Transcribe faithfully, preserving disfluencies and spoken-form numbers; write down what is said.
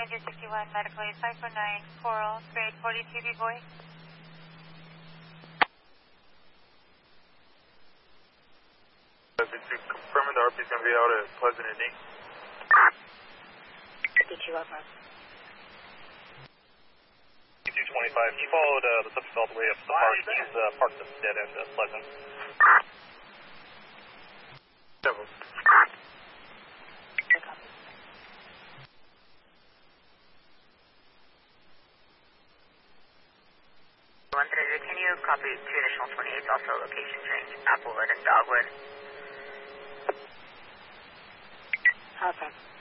Andrew sixty-one, medical aid five four nine, Coral, grade forty-two B boy. Confirming the R P is going to be out at Pleasant and Inc. fifty-two up, huh? two twenty-five, he followed uh, the subject all the way up to the park. He's uh, parked at the dead end at Pleasant. Several. one thirty, can you copy two additional twenty-eights, also location change, Applewood and Dogwood? Okay.